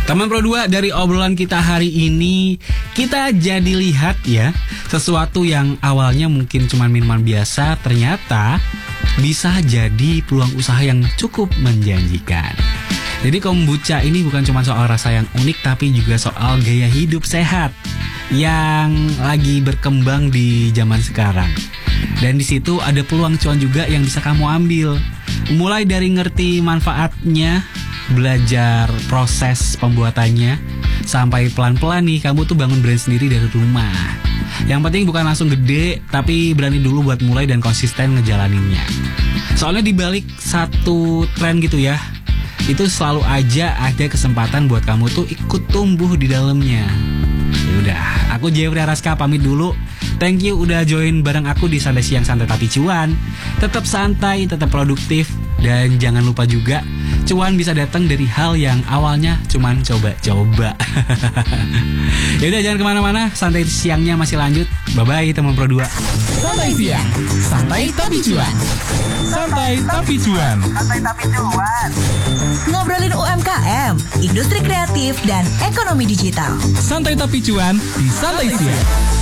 Teman Pro 2, dari obrolan kita hari ini, kita jadi lihat ya, sesuatu yang awalnya mungkin cuma minuman biasa, ternyata bisa jadi peluang usaha yang cukup menjanjikan. Jadi kombucha ini bukan cuma soal rasa yang unik, tapi juga soal gaya hidup sehat yang lagi berkembang di zaman sekarang. Dan di situ ada peluang cuan juga yang bisa kamu ambil. Mulai dari ngerti manfaatnya, belajar proses pembuatannya, sampai pelan-pelan nih kamu tuh bangun brand sendiri dari rumah. Yang penting bukan langsung gede, tapi berani dulu buat mulai dan konsisten ngejalaninnya. Soalnya dibalik satu tren gitu ya, itu selalu aja ada kesempatan buat kamu tuh ikut tumbuh di dalamnya. Yaudah, aku Jeffrey Araska pamit dulu. Thank you udah join bareng aku di Santai Siang Santai Tapi Cuan. Tetap santai, tetap produktif, dan jangan lupa juga cuan bisa datang dari hal yang awalnya cuman coba-coba. Yaudah, jangan kemana-mana, Santai Siangnya masih lanjut. Bye-bye teman Pro 2. Santai Siang, santai tapi cuan. Santai tapi cuan. Santai tapi cuan. Ngobrolin UMKM, industri kreatif dan ekonomi digital. Santai tapi cuan di Santai Siang.